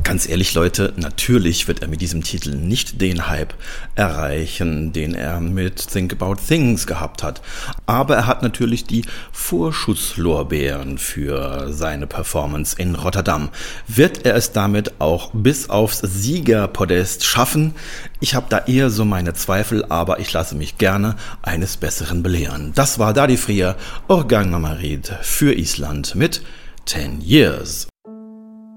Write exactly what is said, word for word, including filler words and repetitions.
Ganz ehrlich, Leute, natürlich wird er mit diesem Titel nicht den Hype erreichen, den er mit Think About Things gehabt hat. Aber er hat natürlich die Vorschusslorbeeren für seine Performance in Rotterdam. Wird er es damit auch bis aufs Siegerpodest schaffen? Ich habe da eher so meine Zweifel, aber ich lasse mich gerne eines Besseren belehren. Das war Daði Freyr, Organ Mamarit für Island mit ten years.